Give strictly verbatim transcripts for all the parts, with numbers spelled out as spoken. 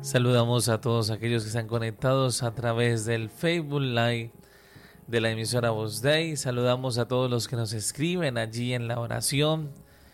Saludamos a todos aquellos que están conectados a través del Facebook Live de la emisora Voz Dei. Saludamos a todos los que nos escriben allí en la oración.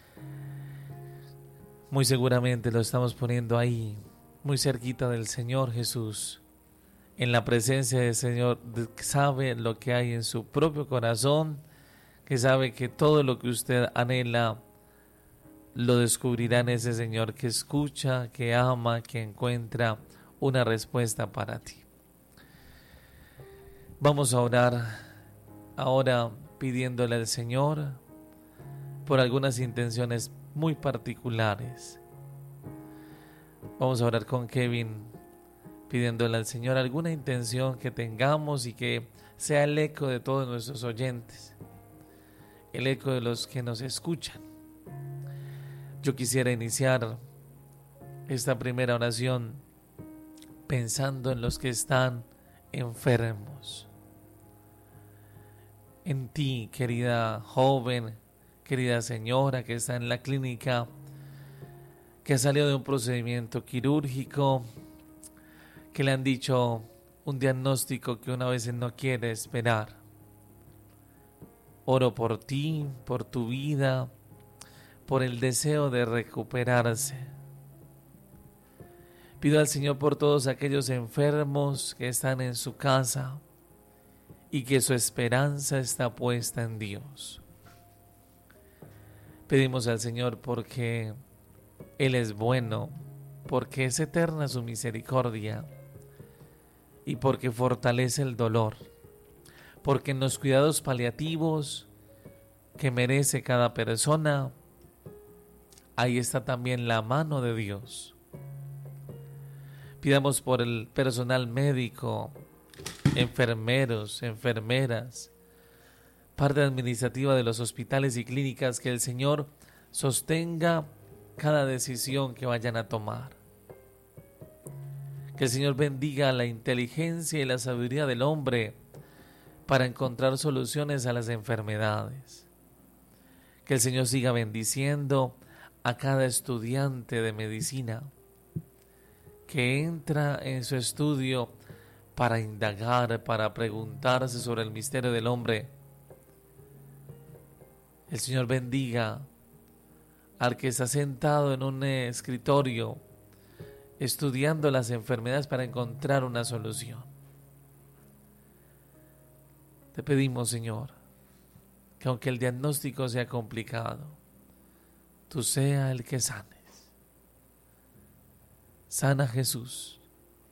Muy seguramente lo estamos poniendo ahí, muy cerquita del Señor Jesús. En la presencia del Señor, que sabe lo que hay en su propio corazón, que sabe que todo lo que usted anhela lo descubrirá en ese Señor que escucha, que ama, que encuentra una respuesta para ti. Vamos a orar ahora pidiéndole al Señor por algunas intenciones muy particulares. Vamos a orar con Kevin pidiéndole al Señor alguna intención que tengamos y que sea el eco de todos nuestros oyentes, el eco de los que nos escuchan. Yo quisiera iniciar esta primera oración pensando en los que están enfermos. En ti, querida joven, querida señora que está en la clínica, que ha salido de un procedimiento quirúrgico, que le han dicho un diagnóstico que una vez no quiere esperar. Oro por ti, por tu vida, por el deseo de recuperarse. Pido al Señor por todos aquellos enfermos que están en su casa y que su esperanza está puesta en Dios. Pedimos al Señor porque Él es bueno, porque es eterna su misericordia y porque fortalece el dolor, porque en los cuidados paliativos que merece cada persona, ahí está también la mano de Dios. Pidamos por el personal médico, enfermeros, enfermeras, parte administrativa de los hospitales y clínicas, que el Señor sostenga cada decisión que vayan a tomar. Que el Señor bendiga la inteligencia y la sabiduría del hombre para encontrar soluciones a las enfermedades. Que el Señor siga bendiciendo a cada estudiante de medicina que entra en su estudio para indagar, para preguntarse sobre el misterio del hombre. El Señor bendiga al que está sentado en un escritorio estudiando las enfermedades para encontrar una solución. Te pedimos, Señor, que aunque el diagnóstico sea complicado, tú sea el que sanes. Sana, Jesús,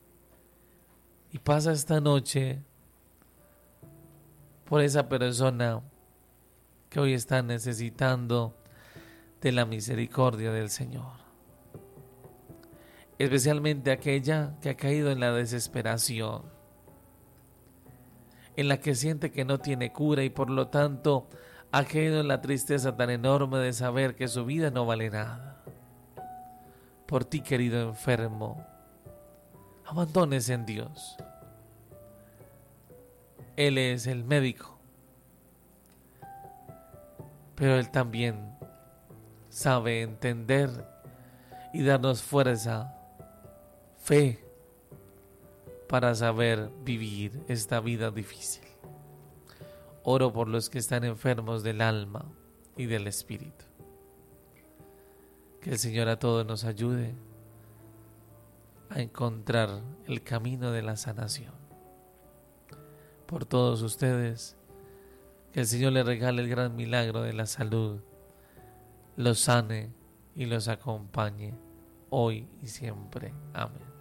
y pasa esta noche por esa persona que hoy está necesitando de la misericordia del Señor, especialmente aquella que ha caído en la desesperación, en la que siente que no tiene cura y por lo tanto ha caído en la tristeza tan enorme de saber que su vida no vale nada. Por ti, querido enfermo, abandones en Dios. Él es el médico, pero Él también sabe entender y darnos fuerza, fe, para saber vivir esta vida difícil. Oro por los que están enfermos del alma y del espíritu. Que el Señor a todos nos ayude a encontrar el camino de la sanación. Por todos ustedes, que el Señor les regale el gran milagro de la salud, los sane y los acompañe hoy y siempre. Amén.